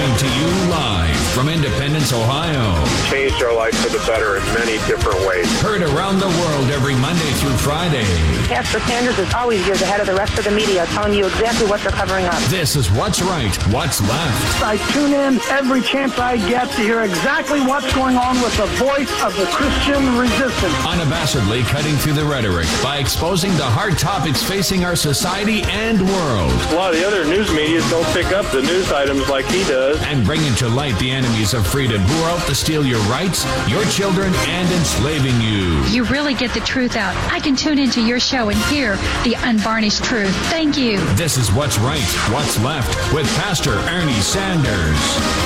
Coming to you live from Independence, Ohio. Changed our life for the better in many different ways. Heard around the world every Monday through Friday. Pastor Sanders is always years ahead of the rest of the media, telling you exactly what they're covering up. This is What's Right, What's Left. I tune in every chance I get to hear exactly what's going on with the voice of the Christian resistance. Unabashedly cutting through the rhetoric by exposing the hard topics facing our society and world. A lot of the other news media don't pick up the news items like he does. And bringing to light the enemies of freedom who are out to steal your rights, your children, and enslaving you. You really get the truth out. I can tune into your show and hear the unvarnished truth. Thank you. This is What's Right, What's Left with Pastor Ernie Sanders.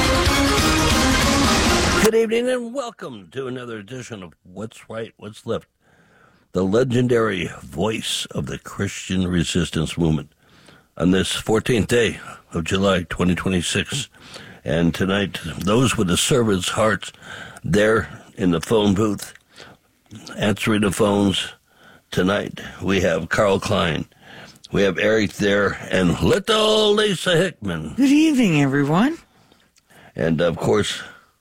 Good evening and welcome to another edition of What's Right, What's Left, the legendary voice of the Christian resistance movement on this 14th day of July 2026. And tonight, those with the servant's hearts there in the phone booth, answering the phones. Tonight, we have Carl Klein. We have Eric there and little Lisa Hickman. Good evening, everyone. And, of course,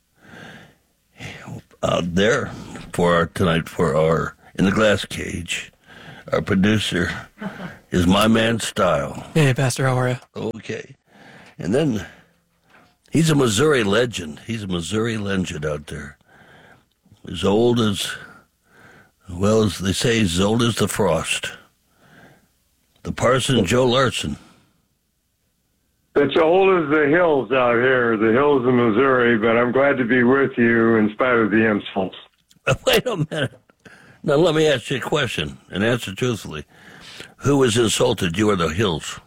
out there for our In the Glass Cage, our producer is my man Style. Hey, Pastor, how are you? Okay. And then he's a Missouri legend. He's a Missouri legend out there. As old as, well, as they say, as old as the frost. The parson Joe Larson. It's old as the hills out here, the hills of Missouri, but I'm glad to be with you in spite of the insults. Wait a minute. Now, let me ask you a question and answer truthfully. Who was insulted, you or the hills?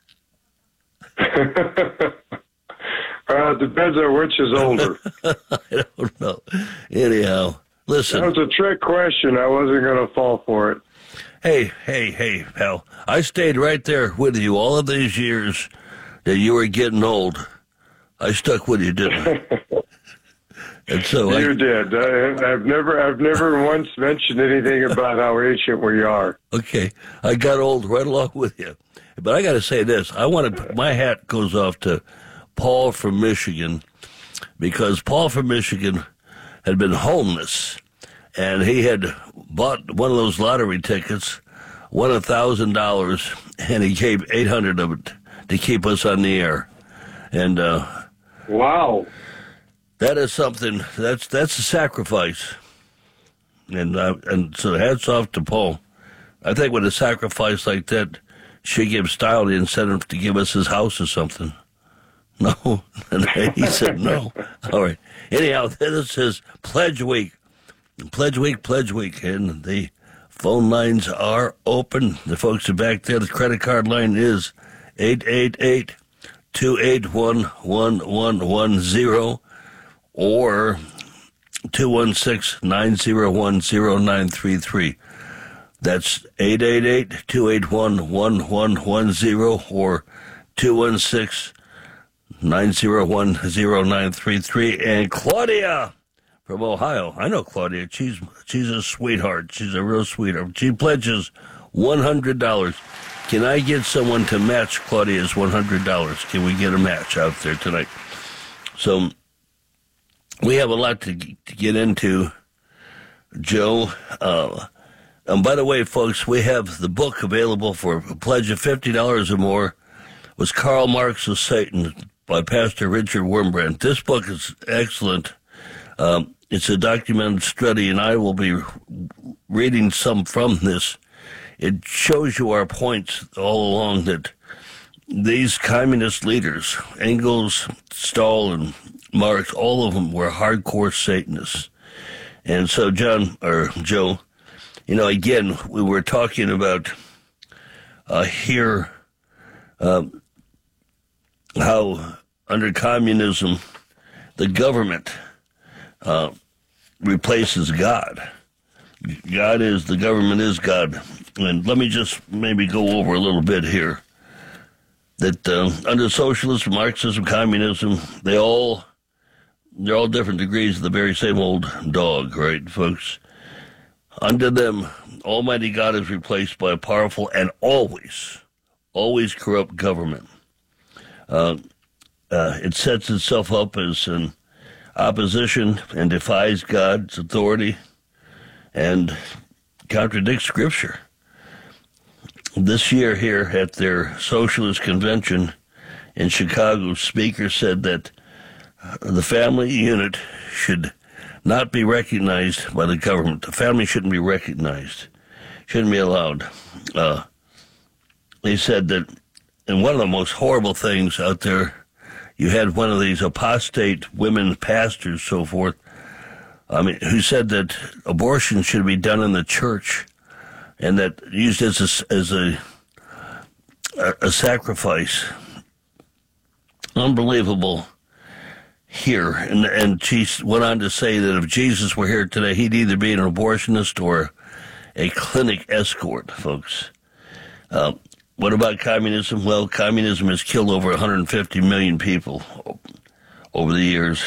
Depends on which is older. I don't know. Anyhow, listen. That was a trick question. I wasn't going to fall for it. Hey, pal. I stayed right there with you all of these years that you were getting old. I stuck with you, didn't I? And so you did. I've never once mentioned anything about how ancient we are. Okay, I got old right along with you. But I got to say this: my hat goes off to Paul from Michigan, because Paul from Michigan had been homeless, and he had bought one of those lottery tickets, won $1,000, and he gave $800 of it to keep us on the air. And wow. That is something. That's a sacrifice, and so hats off to Paul. I think with a sacrifice like that, should give Style the incentive to give us his house or something. No, and he said no. All right. Anyhow, this is Pledge Week, and the phone lines are open. The folks are back there. The credit card line is 888-281-1110. Or 216-901-0933. That's 888-281-1110 or 216-901-0933. And Claudia from Ohio. I know Claudia. She's a sweetheart. She's a real sweetheart. She pledges $100. Can I get someone to match Claudia's $100? Can we get a match out there tonight? So we have a lot to get into, Joe. And by the way, folks, we have the book available for a pledge of $50 or more. Was Karl Marx's Satan by Pastor Richard Wurmbrand. This book is excellent. It's a documented study, and I will be reading some from this. It shows you our points all along that these communist leaders, Engels, Stahl, and Marx, all of them were hardcore Satanists. And so, Joe, again, we were talking about here how under communism the government replaces God. The government is God. And let me just maybe go over a little bit here. That under socialism, Marxism, communism, they're all different degrees of the very same old dog, right, folks? Under them, Almighty God is replaced by a powerful and always corrupt government. it sets itself up as an opposition and defies God's authority and contradicts Scripture. This year here at their socialist convention in Chicago, speaker said that the family unit should not be recognized by the government. The family shouldn't be recognized, shouldn't be allowed. They said that, and one of the most horrible things out there, you had one of these apostate women pastors, so forth, who said that abortion should be done in the church and that used as a sacrifice. Unbelievable here. And she went on to say that if Jesus were here today, he'd either be an abortionist or a clinic escort, folks. What about communism? Well, communism has killed over 150 million people over the years.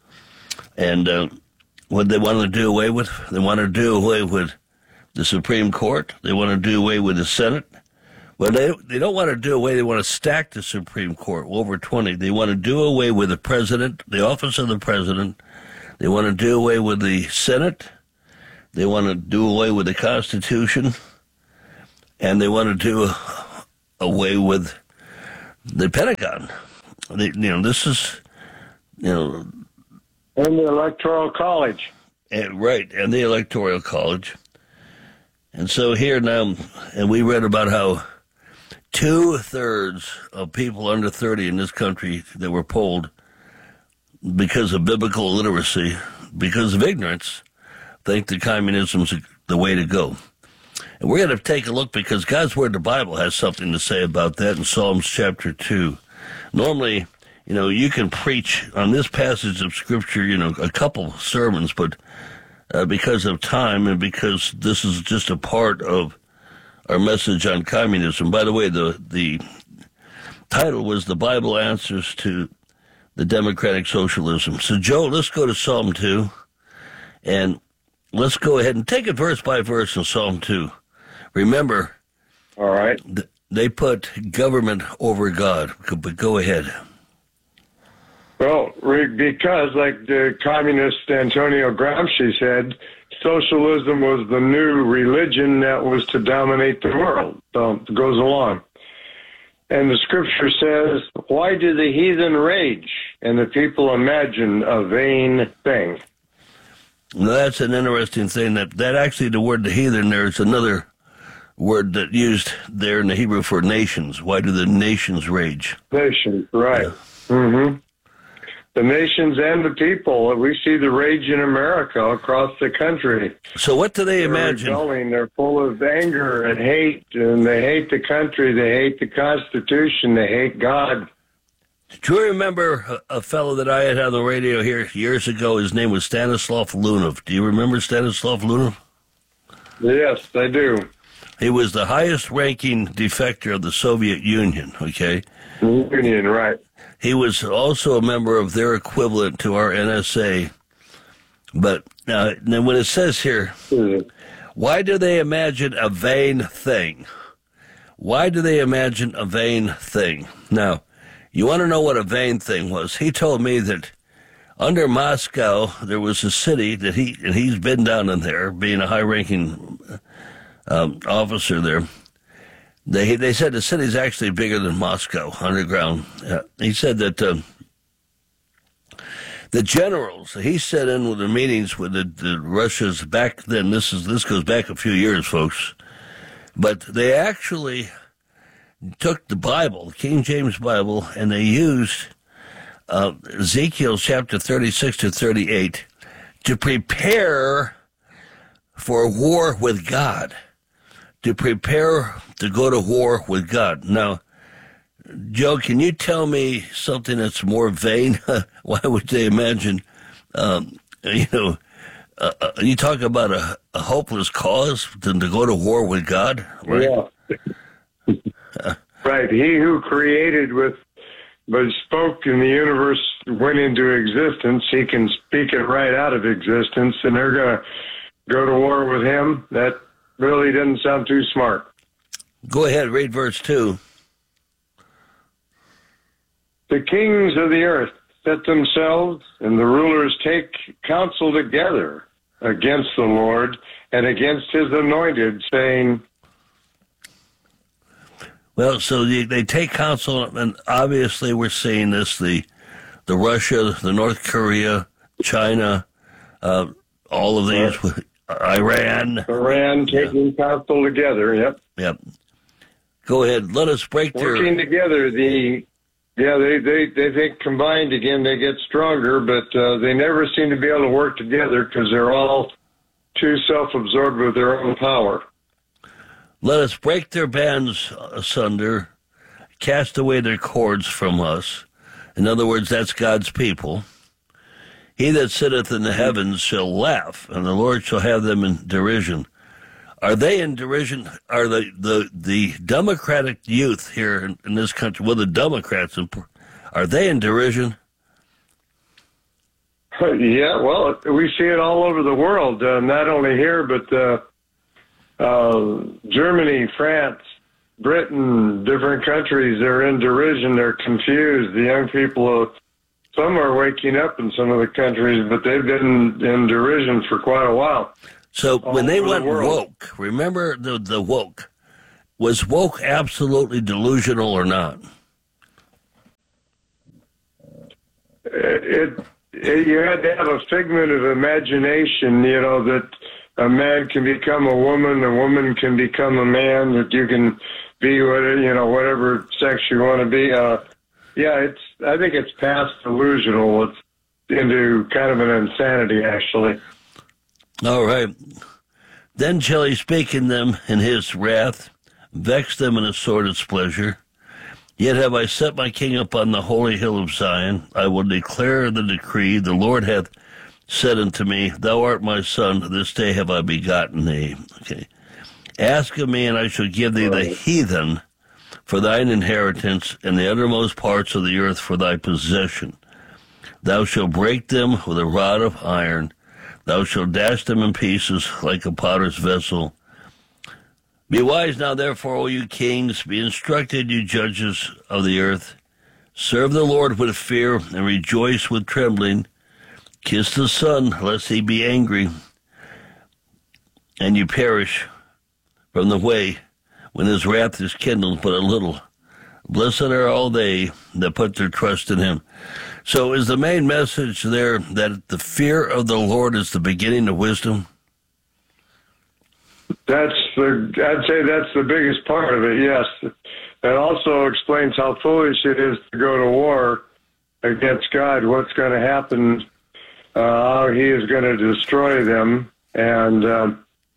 And what they want to do away with? They want to do away with the Supreme Court. They want to do away with the Senate. Well, they don't want to do away. They want to stack the Supreme Court, over 20. They want to do away with the president, the office of the president. They want to do away with the Senate. They want to do away with the Constitution. And they want to do away with the Pentagon. This is, And the Electoral College. Right, and the Electoral College. And so here now, and we read about how 2/3 of people under 30 in this country that were polled because of biblical illiteracy, because of ignorance, think that communism's the way to go. And we're going to take a look because God's Word, the Bible, has something to say about that in Psalms chapter 2. Normally, you can preach on this passage of Scripture, a couple sermons, but because of time and because this is just a part of our message on communism. By the way, the title was The Bible Answers to the Democratic Socialism. So, Joe, let's go to Psalm 2, and let's go ahead and take it verse by verse in Psalm 2. Remember, all right, they put government over God, but go ahead. Well, because, like the communist Antonio Gramsci said, socialism was the new religion that was to dominate the world. So it goes along. And the scripture says, why do the heathen rage and the people imagine a vain thing? Now, that's an interesting thing. That actually, the word the heathen, there's another word that used there in the Hebrew for nations. Why do the nations rage? Nations, right. Yeah. Mm-hmm. The nations and the people. We see the rage in America across the country. So what do they imagine? They're rebelling. They're full of anger and hate, and they hate the country. They hate the Constitution. They hate God. Do you remember a fellow that I had on the radio here years ago? His name was Stanislav Lunov. Do you remember Stanislav Lunov? Yes, I do. He was the highest-ranking defector of the Soviet Union, okay? Union, right. He was also a member of their equivalent to our NSA. But now when it says here, why do they imagine a vain thing? Why do they imagine a vain thing? Now, you want to know what a vain thing was? He told me that under Moscow, there was a city that he's been down in there, being a high-ranking officer there. They said the city's actually bigger than Moscow, underground. He said that the generals, he sat in with the meetings with the Russians back then. This goes back a few years, folks. But they actually took the Bible, the King James Bible, and they used Ezekiel chapter 36 to 38 to prepare for war with God. To prepare to go to war with God. Now, Joe, can you tell me something that's more vain? Why would they imagine, you talk about a hopeless cause than to go to war with God? Right? Yeah. Right. He who created but spoke and the universe went into existence, he can speak it right out of existence, and they're going to go to war with him? That really doesn't sound too smart. Go ahead, read verse 2. The kings of the earth set themselves, and the rulers take counsel together against the Lord and against his anointed, saying, well, so they take counsel, and obviously we're seeing this, the Russia, the North Korea, China, all of these, Iran taking counsel together, Yep. Go ahead. Let us break their... Working together, they think combined again they get stronger, but they never seem to be able to work together because they're all too self-absorbed with their own power. Let us break their bands asunder, cast away their cords from us. In other words, that's God's people. He that sitteth in the heavens shall laugh, and the Lord shall have them in derision. Are they in derision? Are the Democratic youth here in this country, well, the Democrats, are they in derision? Yeah, well, we see it all over the world, not only here, but Germany, France, Britain, different countries, they're in derision, they're confused. The young people, some are waking up in some of the countries, but they've been in derision for quite a while. So when they went woke, remember the woke, was woke absolutely delusional or not? You had to have a figment of imagination, that a man can become a woman can become a man, that you can be whatever sex you want to be. I think it's past delusional. It's into kind of an insanity, actually. All right. Then shall he speak in them in his wrath, vex them in his sword's pleasure. Yet have I set my king upon the holy hill of Zion. I will declare the decree. The Lord hath said unto me, Thou art my son, this day have I begotten thee. Okay. Ask of me, and I shall give thee the heathen for thine inheritance, and the uttermost parts of the earth for thy possession. Thou shalt break them with a rod of iron. Thou shalt dash them in pieces like a potter's vessel. Be wise now, therefore, O you kings. Be instructed, you judges of the earth. Serve the Lord with fear and rejoice with trembling. Kiss the Son, lest he be angry, and you perish from the way when his wrath is kindled but a little. Blessed are all they that put their trust in him. So is the main message there that the fear of the Lord is the beginning of wisdom? I'd say that's the biggest part of it, yes. It also explains how foolish it is to go to war against God, what's going to happen, how he is going to destroy them. And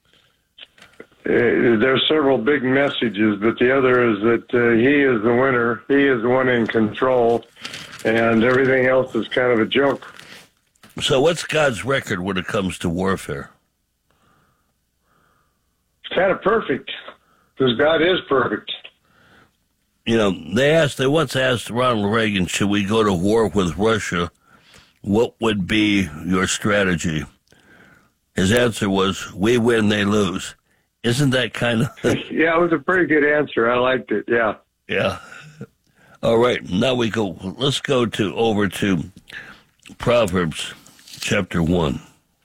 there's several big messages, but the other is that he is the winner, he is the one in control, and everything else is kind of a joke. So what's God's record when it comes to warfare? It's kind of perfect, because God is perfect. They once asked Ronald Reagan, should we go to war with Russia? What would be your strategy? His answer was, we win, they lose. Isn't that kind of... Yeah, it was a pretty good answer. I liked it, yeah. Yeah. All right, now let's go over to Proverbs chapter 1.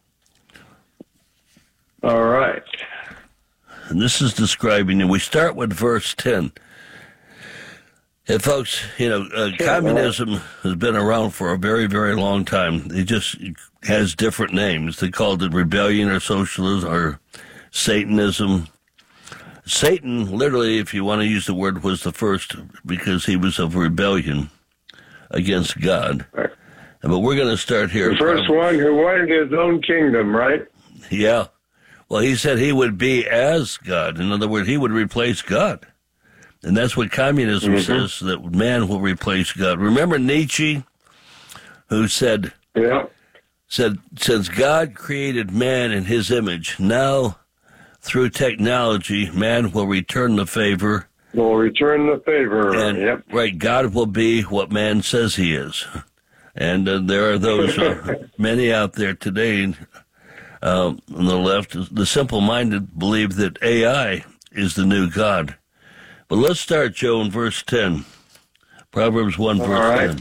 All right. And this is describing, and we start with verse 10. And folks, communism has been around for a very, very long time. It just has different names. They called it rebellion or socialism or Satanism. Satan, literally, if you want to use the word, was the first because he was of rebellion against God. Right. But we're going to start here. The first one who wanted his own kingdom, right? Yeah. Well, he said he would be as God. In other words, he would replace God. And that's what communism says, that man will replace God. Remember Nietzsche, who said, since God created man in his image, now through technology, man will return the favor. Will return the favor. And, right, God will be what man says he is. And there are those, many out there today on the left, the simple-minded believe that AI is the new God. But let's start, Joe, in verse 10. Proverbs 1, verse All right. 10.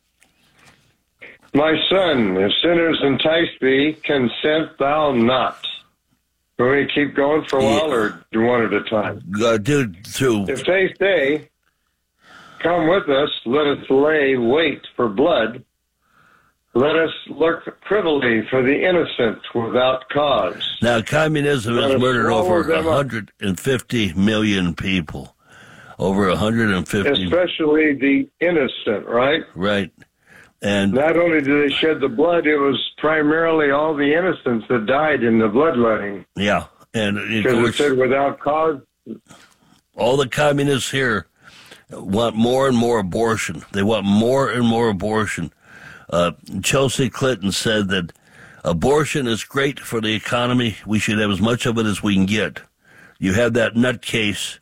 My son, if sinners entice thee, consent thou not. Can we keep going for a while, or do one at a time? Dude, through. If they say, come with us, let us lay wait for blood. Let us look privily for the innocent without cause. Now, communism has murdered over them up. 150 million people. Over 150. Especially the innocent, right? Right. And Not only did they shed the blood, it was primarily all the innocents that died in the bloodletting. yeah, and of Because it course, said without cause. all the communists here want more and more abortion. They want more and more abortion. Chelsea Clinton said that abortion is great for the economy. We should have as much of it as we can get. You have that nutcase,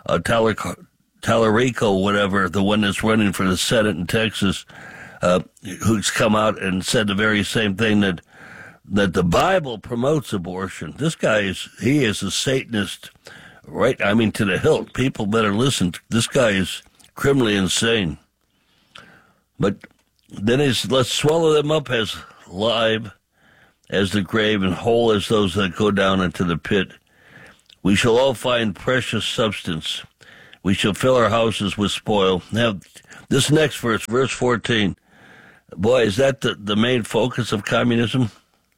Tallarico, whatever, the one that's running for the Senate in Texas, who's come out and said the very same thing, that the Bible promotes abortion. This guy he is a Satanist, right? I mean, to the hilt. People better listen. This guy is criminally insane. But then let's swallow them up as live as the grave and whole as those that go down into the pit. We shall all find precious substance. We shall fill our houses with spoil. Now, this next verse, verse 14, boy, is that the main focus of communism?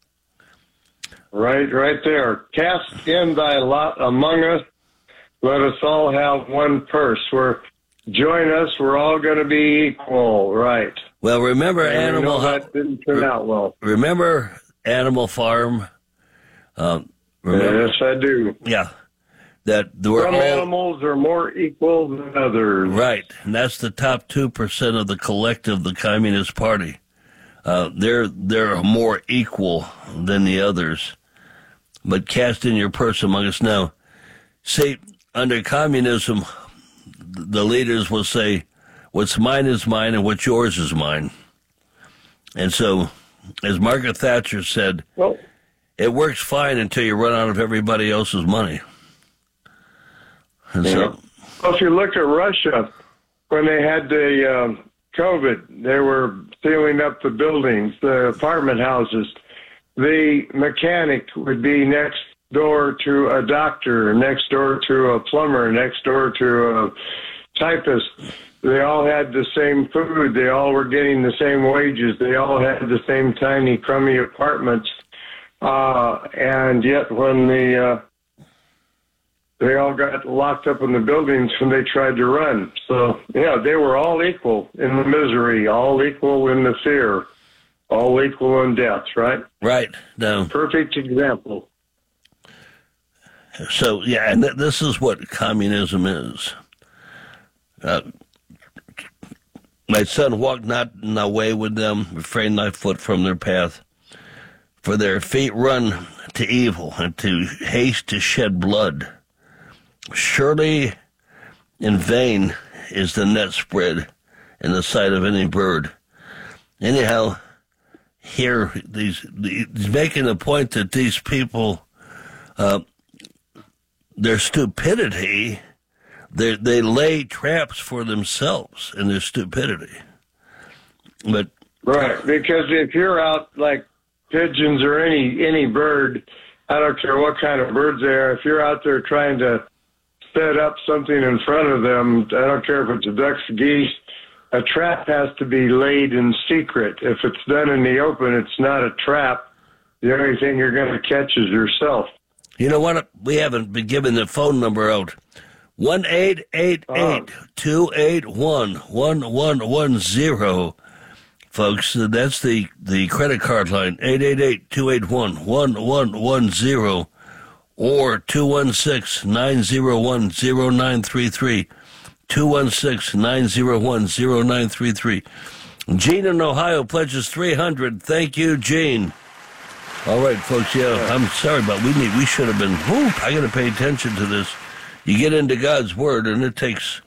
Right there. Cast in thy lot among us. Let us all have one purse. Join us. We're all going to be equal. Right. Well, remember And we know that didn't turn out well. Remember Animal Farm? Yes, I do. Yeah. That there were Some all animals are more equal than others. right, and that's the top 2% of the collective, the Communist Party. They're more equal than the others. But cast in your purse among us now. See, under communism, the leaders will say, what's mine is mine and what's yours is mine. And so, as Margaret Thatcher said, Well, it works fine until you run out of everybody else's money. And so, well, if you look at Russia, when they had the COVID, they were sealing up the buildings, the apartment houses. The mechanic would be next door to a doctor, next door to a plumber, next door to a typist. They all had the same food. They all were getting the same wages. They all had the same tiny, crummy apartments. And yet when they all got locked up in the buildings when they tried to run. So, yeah, they were all equal in the misery, all equal in the fear, all equal in death, right? right, now. Perfect example. So, yeah, and this is what communism is. My son, walk not in thy way with them, refrain thy foot from their path. For their feet run to evil, and to haste to shed blood. Surely in vain is the net spread in the sight of any bird. Anyhow, here he's making the point that these people, their stupidity, they lay traps for themselves in their stupidity. But Right, because if you're out like pigeons or any bird, I don't care what kind of birds they are, if you're out there trying to set up something in front of them, I don't care if it's ducks, geese, a trap has to be laid in secret. If it's done in the open, it's not a trap. The only thing you're going to catch is yourself. you know what? We haven't been given the phone number out. 1-888-281-1110. Folks, that's the credit card line, 888-281-1110, or 216-901-0933, 216-901-0933. Gene in Ohio pledges $300. Thank you, Gene. All right, folks, yeah, I'm sorry, but we should have been, I got to pay attention to this. You get into God's Word, and it takes,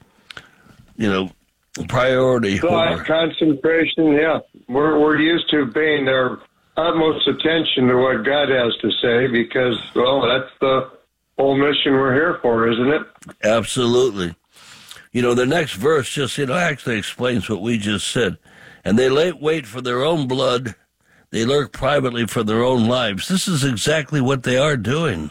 priority. Thought, concentration, yeah. We're used to paying our utmost attention to what God has to say because, well, that's the whole mission we're here for, isn't it? Absolutely. The next verse just, actually explains what we just said. And they lay wait for their own blood. They lurk privately for their own lives. This is exactly what they are doing.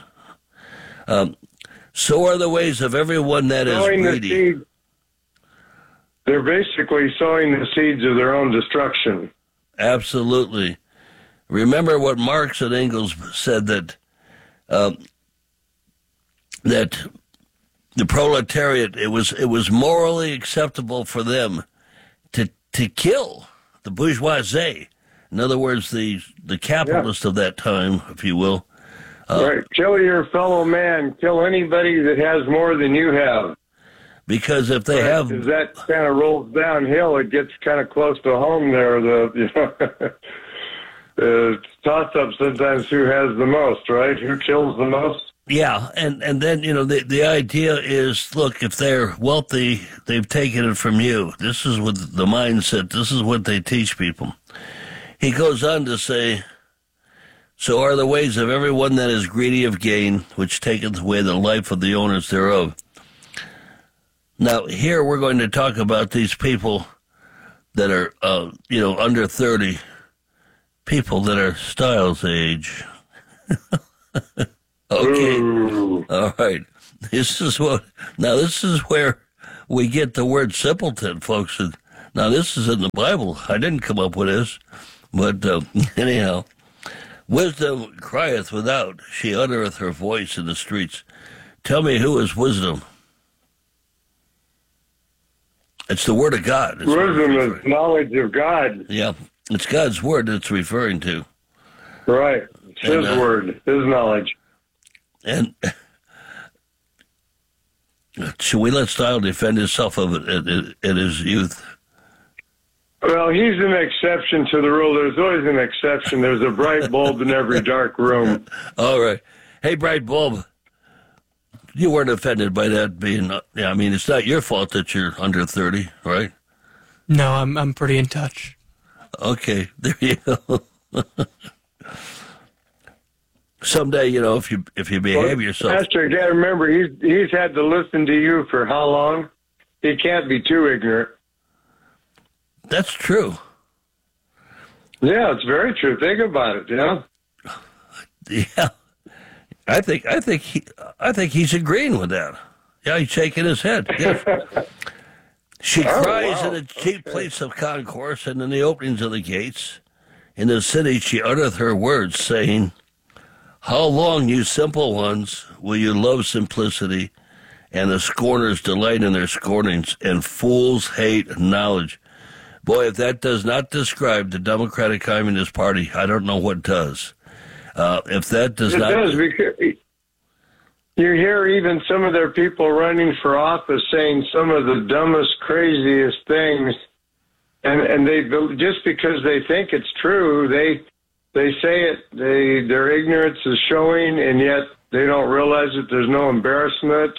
So are the ways of everyone that is greedy. They're basically sowing the seeds of their own destruction. Absolutely. Remember what Marx and Engels said, that that the proletariat, it was morally acceptable for them to kill the bourgeoisie. In other words, the capitalist of that time, if you will. Right. Kill your fellow man. Kill anybody that has more than you have. Because if they have... As that kind of rolls downhill, it gets kind of close to home there. The toss-up sometimes who has the most, right? Who kills the most? Yeah, and then, the idea is, look, if they're wealthy, they've taken it from you. This is what the mindset, this is what they teach people. He goes on to say, so are the ways of everyone that is greedy of gain, which taketh away the life of the owners thereof. Now, here we're going to talk about these people that are, under 30, people that are Styles' age. Okay. Ooh. All right. This is where we get the word simpleton, folks. Now, this is in the Bible. I didn't come up with this. But anyhow, wisdom crieth without. She uttereth her voice in the streets. Tell me, who is wisdom? It's the word of God. Wisdom is knowledge of God. Yeah, it's God's word it's referring to. Right. It's His word, His knowledge. And should we let Style defend himself of it in his youth? Well, he's an exception to the rule. There's always an exception. There's a bright bulb in every dark room. All right. Hey, bright bulb. You weren't offended by that being... it's not your fault that you're under 30, right? No, I'm pretty in touch. Okay, there you go. Someday, if you behave yourself... Pastor, you got to remember, he's had to listen to you for how long? He can't be too ignorant. That's true. Yeah, it's very true. Think about it, Yeah. I think he's agreeing with that. Yeah, he's shaking his head. Yes. She cries in the chief place of concourse and in the openings of the gates. In the city she uttereth her words, saying, how long, you simple ones, will you love simplicity, and the scorners delight in their scornings, and fools hate knowledge. Boy, if that does not describe the Democratic Communist Party, I don't know what does. If that does not... It does, because you hear even some of their people running for office saying some of the dumbest, craziest things, and they just because they think it's true, they say it. Their ignorance is showing, and yet they don't realize that there's no embarrassment.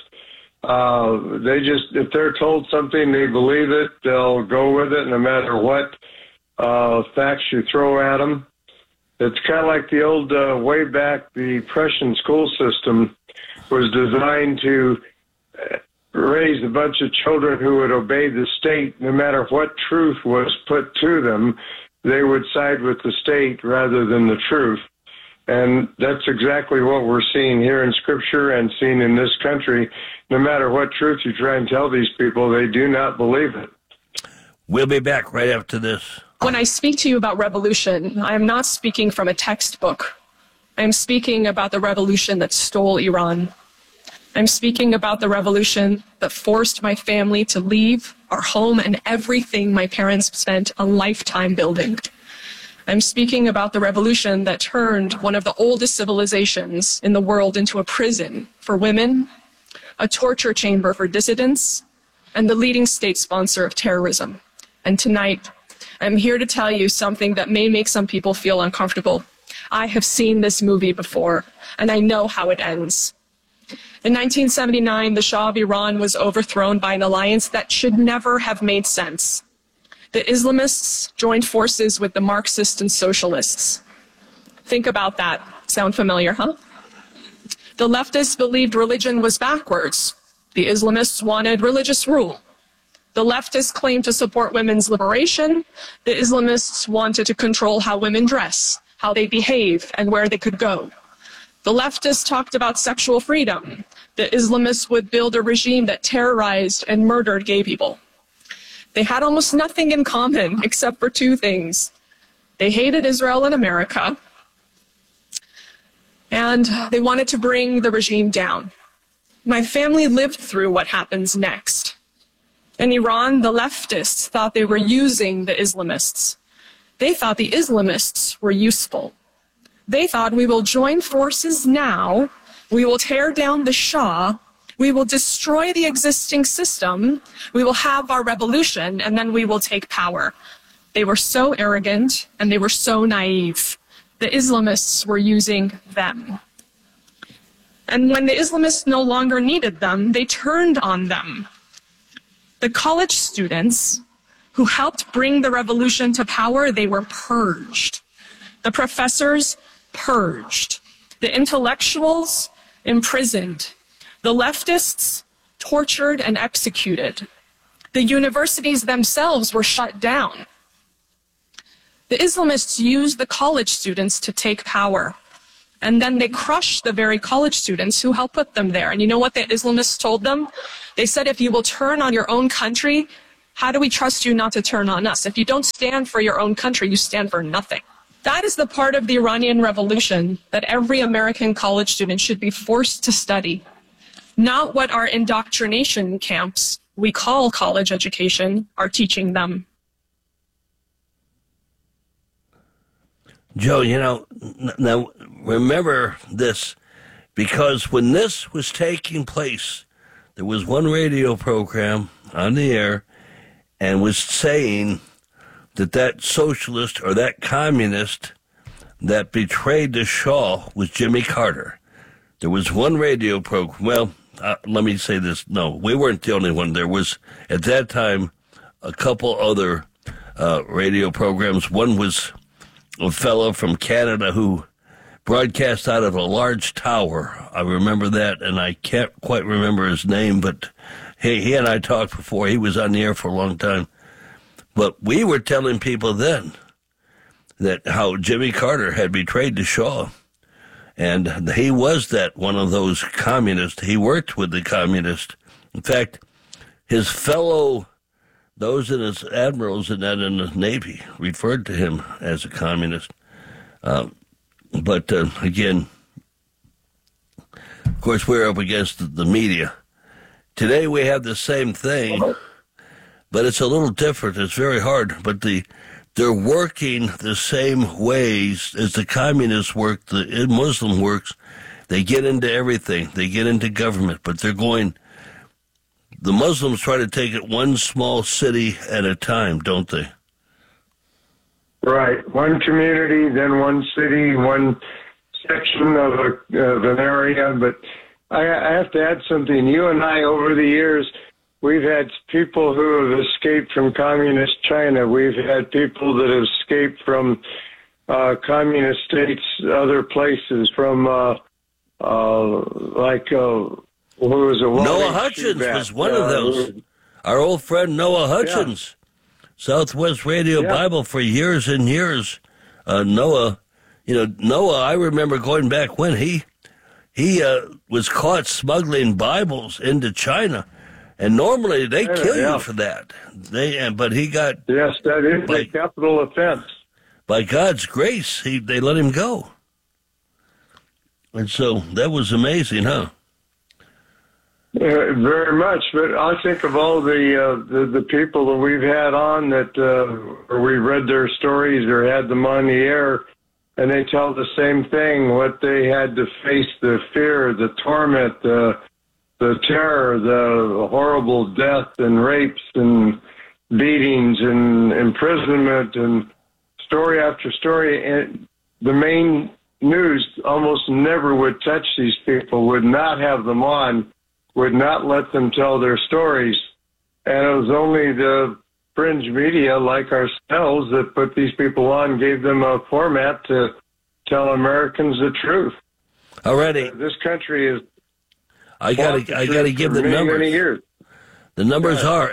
If they're told something, they believe it. They'll go with it no matter what facts you throw at them. It's kind of like the old, way back, the Prussian school system was designed to raise a bunch of children who would obey the state. No matter what truth was put to them, they would side with the state rather than the truth. And that's exactly what we're seeing here in Scripture and seeing in this country. No matter what truth you try and tell these people, they do not believe it. We'll be back right after this. When I speak to you about revolution, I am not speaking from a textbook. I am speaking about the revolution that stole Iran. I'm speaking about the revolution that forced my family to leave our home and everything my parents spent a lifetime building. I'm speaking about the revolution that turned one of the oldest civilizations in the world into a prison for women, a torture chamber for dissidents, and the leading state sponsor of terrorism. And tonight, I'm here to tell you something that may make some people feel uncomfortable. I have seen this movie before, and I know how it ends. In 1979, the Shah of Iran was overthrown by an alliance that should never have made sense. The Islamists joined forces with the Marxists and socialists. Think about that. Sound familiar, huh? The leftists believed religion was backwards. The Islamists wanted religious rule. The leftists claimed to support women's liberation. The Islamists wanted to control how women dress, how they behave, and where they could go. The leftists talked about sexual freedom. The Islamists would build a regime that terrorized and murdered gay people. They had almost nothing in common except for two things. They hated Israel and America, and they wanted to bring the regime down. My family lived through what happens next. In Iran, the leftists thought they were using the Islamists. They thought the Islamists were useful. They thought, we will join forces now, we will tear down the Shah, we will destroy the existing system, we will have our revolution, and then we will take power. They were so arrogant, and they were so naive. The Islamists were using them. And when the Islamists no longer needed them, they turned on them. The college students who helped bring the revolution to power, they were purged. The professors purged. The intellectuals imprisoned. The leftists tortured and executed. The universities themselves were shut down. The Islamists used the college students to take power. And then they crushed the very college students who helped put them there. And you know what the Islamists told them? They said, if you will turn on your own country, how do we trust you not to turn on us? If you don't stand for your own country, you stand for nothing. That is the part of the Iranian Revolution that every American college student should be forced to study. Not what our indoctrination camps, we call college education, are teaching them. Joe, you know, now remember this, because when this was taking place, there was one radio program on the air and was saying that that socialist or that communist that betrayed the Shah was Jimmy Carter. There was one radio program. Well, let me say this. No, we weren't the only one. There was, at that time, a couple other radio programs. One was a fellow from Canada who broadcast out of a large tower. I remember that, and I can't quite remember his name, but he and I talked before. He was on the air for a long time. But we were telling people then that how Jimmy Carter had betrayed the Shah, and he was that one of those communists. He worked with the communists. In fact, his fellow, those in his admirals and that in the Navy, referred to him as a communist. But again, of course, we're up against the media. Today we have the same thing, but it's a little different. It's very hard, but they're working the same ways as the communists work, the Muslim works. They get into everything. They get into government, but they're going. The Muslims try to take it one small city at a time, don't they? Right. One community, then one city, one section of an area. But I have to add something. You and I, over the years, we've had people who have escaped from communist China. We've had people that have escaped from communist states, other places, from who was a Noah Hutchins was one of those. Our old friend Noah Hutchins, Southwest Radio Bible for years and years. Noah, I remember going back when he was caught smuggling Bibles into China, and normally they kill you for that. But he got that is a capital offense. By God's grace, they let him go, and so that was amazing, huh? Very much, but I think of all the people that we've had on that or we read their stories or had them on the air, and they tell the same thing: what they had to face, the fear, the torment, the terror, the horrible death and rapes and beatings and imprisonment and story after story. And the main news almost never would touch these people, would not have them on, would not let them tell their stories. And it was only the fringe media like ourselves that put these people on, gave them a format to tell Americans the truth. Alrighty. This country is... I gotta give the numbers. Many years. The numbers are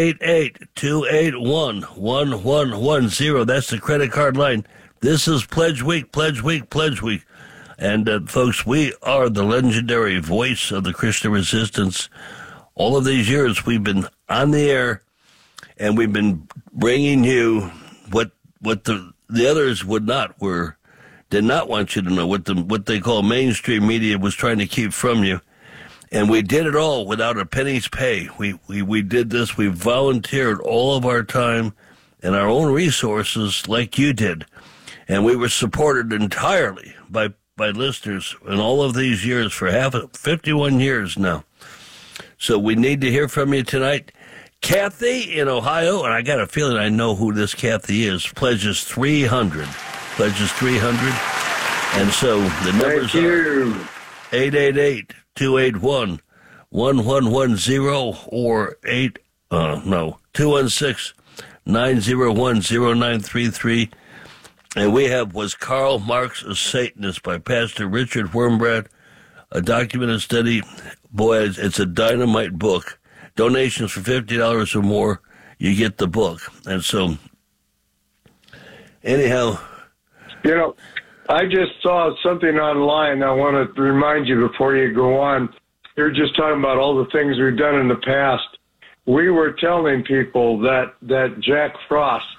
888-281-1110. That's the credit card line. This is Pledge Week, Pledge Week, Pledge Week. And, folks, we are the legendary voice of the Christian resistance. All of these years we've been on the air, and we've been bringing you what the others did not want you to know, what they call mainstream media was trying to keep from you. And we did it all without a penny's pay. We did this. We volunteered all of our time and our own resources like you did. And we were supported entirely by listeners in all of these years for 51 years now. So we need to hear from you tonight. Kathy in Ohio, and I got a feeling I know who this Kathy is, pledges 300. Pledges 300. And so the numbers are 888-281-1110 or 216-901-0933. And we have Was Karl Marx a Satanist by Pastor Richard Wurmbrand, a documented study. Boy, it's a dynamite book. Donations for $50 or more, you get the book. And so, anyhow. You know, I just saw something online I want to remind you before you go on. You're just talking about all the things we've done in the past. We were telling people that Jack Frost